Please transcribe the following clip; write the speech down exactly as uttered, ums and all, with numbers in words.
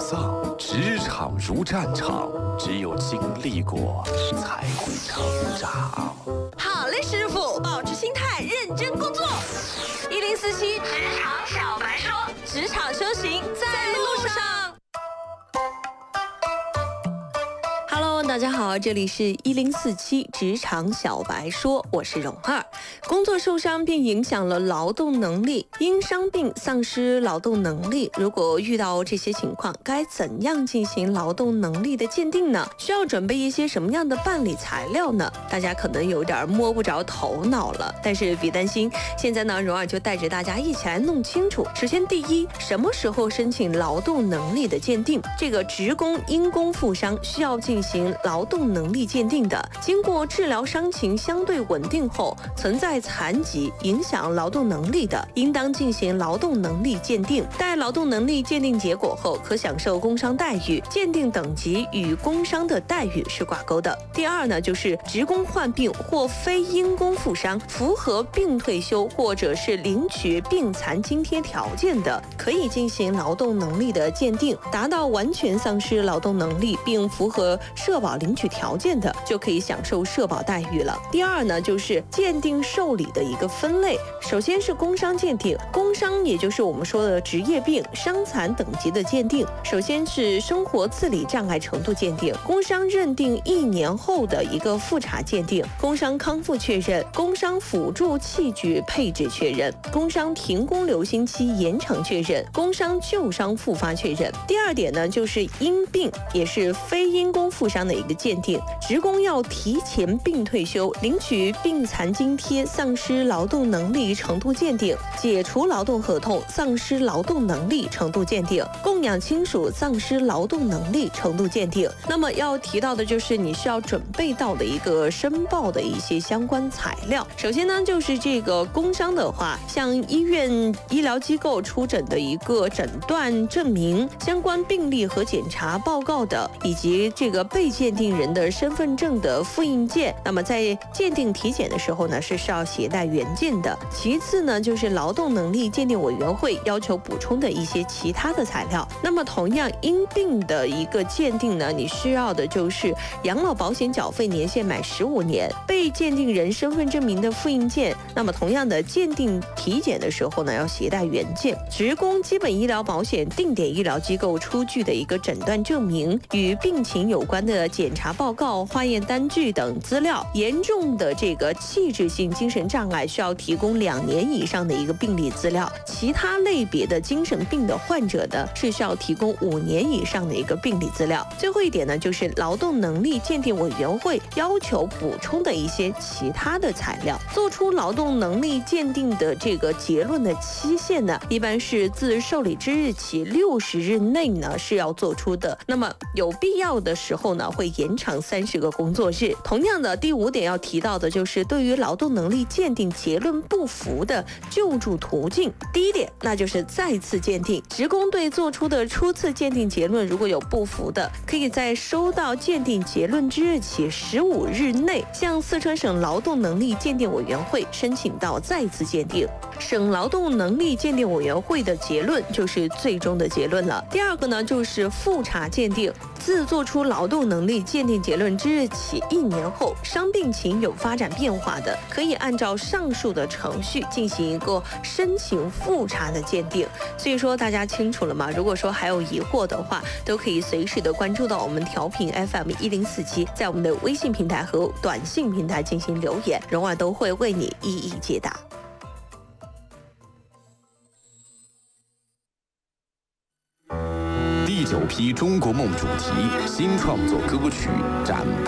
丧，职场如战场，只有经历过，才会成长。 好嘞，师傅，保持心态，认真工作。一零四七职场小白说，职场修行在路上。Hello， 大家好，这里是一零四七职场小白说，我是蓉儿。工作受伤并影响了劳动能力，因伤病丧失劳动能力，如果遇到这些情况，该怎样进行劳动能力的鉴定呢？需要准备一些什么样的办理材料呢？大家可能有点摸不着头脑了，但是别担心，现在呢，蓉儿就带着大家一起来弄清楚。首先，第一，什么时候申请劳动能力的鉴定？这个职工因公负伤需要进行劳动能力鉴定的，经过治疗伤情相对稳定后，存在残疾影响劳动能力的，应当进行劳动能力鉴定。待劳动能力鉴定结果后，可享受工伤待遇，鉴定等级与工伤的待遇是挂钩的。第二呢，就是职工患病或非因公负伤，符合病退休或者是领取病残津贴条件的，可以进行劳动能力的鉴定。达到完全丧失劳动能力并符合社保领取条件的，就可以享受社保待遇了。第二呢，就是鉴定受理的一个分类。首先是工伤鉴定，工伤也就是我们说的职业病、伤残等级的鉴定。首先是生活自理障碍程度鉴定，工伤认定一年后的一个复查鉴定，工伤康复确认，工伤辅助器具配置确认，工伤停工留薪期延长确认，工伤旧伤复发确认。第二点呢，就是因病也是非因公负伤的一个鉴定，职工要提前病退休，领取病残津贴，丧失劳动能力程度鉴定，解除劳动合同，丧失劳动能力程度鉴定，供养亲属丧失劳动能力程度鉴定。那么要提到的就是你需要准备到的一个申报的一些相关材料。首先呢，就是这个工伤的话，像医院医疗机构出诊的一个诊断证明、相关病历和检查报告的，以及这个被鉴定人的身份证的复印件。那么在鉴定体检的时候呢，是需要携带原件的。其次呢，就是劳动能力鉴定委员会要求补充的一些其他的材料。那么同样因病的一个鉴定呢，你需要的就是养老保险缴费年限满十五年，被鉴定人身份证明的复印件。那么同样的鉴定体检的时候呢，要携带原件。职工基本医疗保险定点医疗机构出具的一个诊断证明，与病情有关的检查报告、化验单据等资料。严重的这个器质性精神障碍需要提供两年以上的一个病历资料，其他类别的精神病的患者呢，是需要提供五年以上的一个病历资料。最后一点呢，就是劳动能力鉴定委员会要求补充的一些其他的材料。做出劳动能力鉴定的这个结论的期限呢，一般是自受理之日起六十日内呢是要做出的。那么有必要的时候呢，会延长三十个工作日。同样的，第五点要提到的就是对于劳动能力鉴定结论不服的救助途径。第一点，那就是再次鉴定。职工对做出的初次鉴定结论如果有不服的，可以在收到鉴定结论之日起十五日内，向四川省劳动能力鉴定委员会申请到再次鉴定。省劳动能力鉴定委员会的结论就是最终的结论了。第二个呢，就是复查鉴定。自做出劳动能力鉴定结论之日起一年后，伤病情有发展变化的，可以按照上述的程序进行一个申请复查的鉴定。所以说大家清楚了吗？如果说还有疑惑的话，都可以随时的关注到我们调频 F M 一零四七，在我们的微信平台和短信平台进行留言，蓉儿都会为你一一解答。 第九批中国梦主题新创作歌曲展